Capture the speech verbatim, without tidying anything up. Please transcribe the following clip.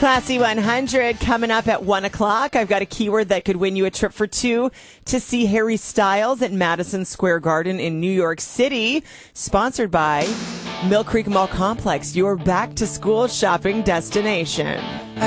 Classy one hundred coming up at one o'clock. I've got a keyword that could win you a trip for two to see Harry Styles at Madison Square Garden in New York City. Sponsored by Mill Creek Mall Complex, your back-to-school shopping destination.